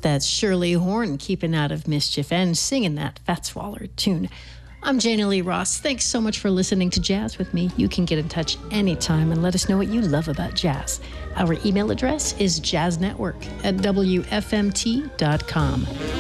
That's Shirley Horn keeping out of mischief and singing that Fats Waller tune. I'm Jana Lee Ross. Thanks so much for listening to Jazz with me. You can get in touch anytime and let us know what you love about jazz. Our email address is jazznetwork@wfmt.com.